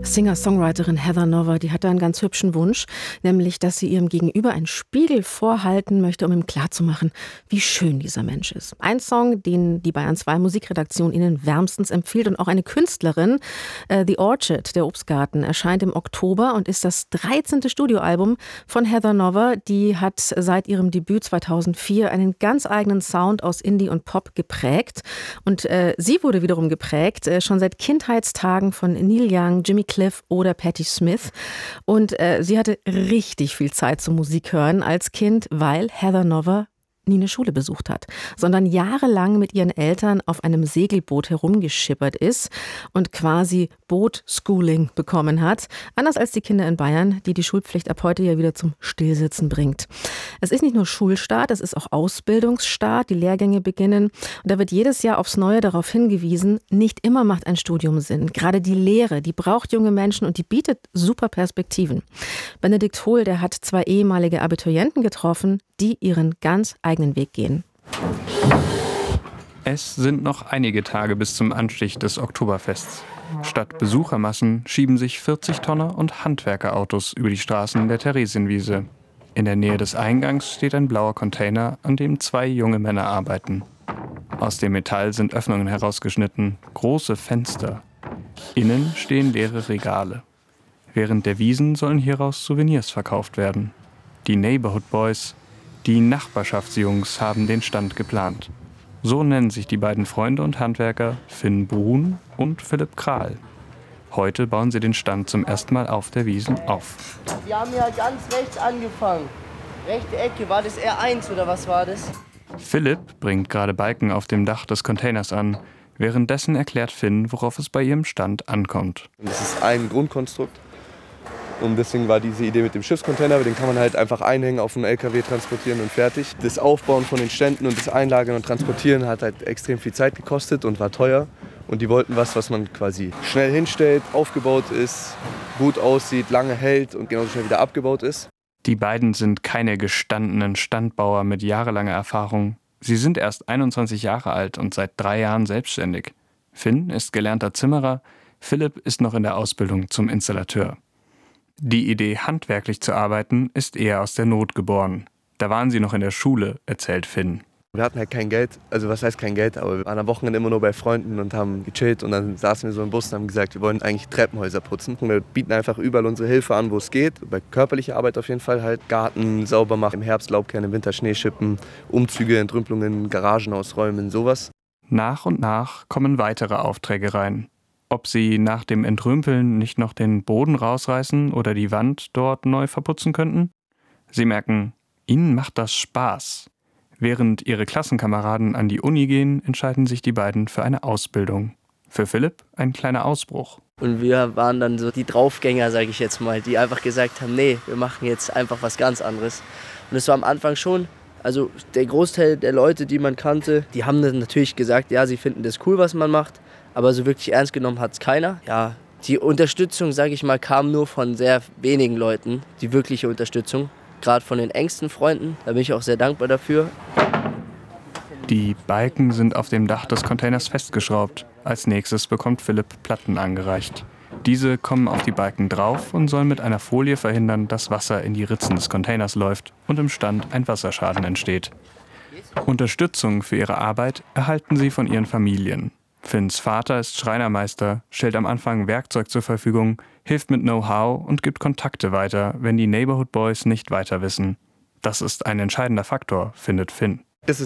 Singer-Songwriterin Heather Nova, die hat da einen ganz hübschen Wunsch, nämlich, dass sie ihrem Gegenüber einen Spiegel vorhalten möchte, um ihm klarzumachen, wie schön dieser Mensch ist. Ein Song, den die Bayern 2 Musikredaktion Ihnen wärmstens empfiehlt, und auch eine Künstlerin, The Orchard, der Obstgarten, erscheint im Oktober und ist das 13. Studioalbum von Heather Nova. Die hat seit ihrem Debüt 2004 einen ganz eigenen Sound aus Indie und Pop geprägt. Und sie wurde wiederum geprägt, schon seit Kindheitstagen von Neil Young, Jimmy Cliff oder Patti Smith. Und sie hatte richtig viel Zeit zum Musik hören als Kind, weil Heather Nova nie eine Schule besucht hat, sondern jahrelang mit ihren Eltern auf einem Segelboot herumgeschippert ist und quasi Boot-Schooling bekommen hat. Anders als die Kinder in Bayern, die Schulpflicht ab heute ja wieder zum Stillsitzen bringt. Es ist nicht nur Schulstart, es ist auch Ausbildungsstart. Die Lehrgänge beginnen und da wird jedes Jahr aufs Neue darauf hingewiesen, nicht immer macht ein Studium Sinn. Gerade die Lehre, die braucht junge Menschen und die bietet super Perspektiven. Benedikt Hohl, der hat 2 ehemalige Abiturienten getroffen, die ihren ganz eigenen Weg gehen. Es sind noch einige Tage bis zum Anstich des Oktoberfests. Statt Besuchermassen schieben sich 40-Tonner und Handwerkerautos über die Straßen der Theresienwiese. In der Nähe des Eingangs steht ein blauer Container, an dem 2 junge Männer arbeiten. Aus dem Metall sind Öffnungen herausgeschnitten, große Fenster. Innen stehen leere Regale. Während der Wiesen sollen hieraus Souvenirs verkauft werden. Die Neighborhood Boys, die Nachbarschaftsjungs, haben den Stand geplant. So nennen sich die beiden Freunde und Handwerker Finn Bruhn und Philipp Krahl. Heute bauen sie den Stand zum ersten Mal auf der Wiesn auf. Wir haben ja ganz rechts angefangen. Rechte Ecke, war das R1 oder was war das? Philipp bringt gerade Balken auf dem Dach des Containers an. Währenddessen erklärt Finn, worauf es bei ihrem Stand ankommt. Das ist ein Grundkonstrukt. Und deswegen war diese Idee mit dem Schiffscontainer, den kann man halt einfach einhängen, auf einen LKW transportieren und fertig. Das Aufbauen von den Ständen und das Einlagern und Transportieren hat halt extrem viel Zeit gekostet und war teuer. Und die wollten was man quasi schnell hinstellt, aufgebaut ist, gut aussieht, lange hält und genauso schnell wieder abgebaut ist. Die beiden sind keine gestandenen Standbauer mit jahrelanger Erfahrung. Sie sind erst 21 Jahre alt und seit 3 Jahren selbstständig. Finn ist gelernter Zimmerer, Philipp ist noch in der Ausbildung zum Installateur. Die Idee, handwerklich zu arbeiten, ist eher aus der Not geboren. Da waren sie noch in der Schule, erzählt Finn. Wir hatten halt kein Geld, also was heißt kein Geld, aber wir waren am Wochenende immer nur bei Freunden und haben gechillt und dann saßen wir so im Bus und haben gesagt, wir wollen eigentlich Treppenhäuser putzen. Und wir bieten einfach überall unsere Hilfe an, wo es geht. Bei körperlicher Arbeit auf jeden Fall halt Garten sauber machen, im Herbst Laubkehren, im Winter Schnee schippen, Umzüge, Entrümpelungen, Garagen ausräumen, sowas. Nach und nach kommen weitere Aufträge rein. Ob sie nach dem Entrümpeln nicht noch den Boden rausreißen oder die Wand dort neu verputzen könnten? Sie merken, ihnen macht das Spaß. Während ihre Klassenkameraden an die Uni gehen, entscheiden sich die beiden für eine Ausbildung. Für Philipp ein kleiner Ausbruch. Und wir waren dann so die Draufgänger, sage ich jetzt mal, die einfach gesagt haben, nee, wir machen jetzt einfach was ganz anderes. Und es war am Anfang schon, also der Großteil der Leute, die man kannte, die haben dann natürlich gesagt, ja, sie finden das cool, was man macht. Aber so wirklich ernst genommen hat es keiner. Ja, die Unterstützung, sage ich mal, kam nur von sehr wenigen Leuten. Die wirkliche Unterstützung, gerade von den engsten Freunden. Da bin ich auch sehr dankbar dafür. Die Balken sind auf dem Dach des Containers festgeschraubt. Als nächstes bekommt Philipp Platten angereicht. Diese kommen auf die Balken drauf und sollen mit einer Folie verhindern, dass Wasser in die Ritzen des Containers läuft und im Stand ein Wasserschaden entsteht. Unterstützung für ihre Arbeit erhalten sie von ihren Familien. Finns Vater ist Schreinermeister, stellt am Anfang Werkzeug zur Verfügung, hilft mit Know-how und gibt Kontakte weiter, wenn die Neighborhood Boys nicht weiter wissen. Das ist ein entscheidender Faktor, findet Finn.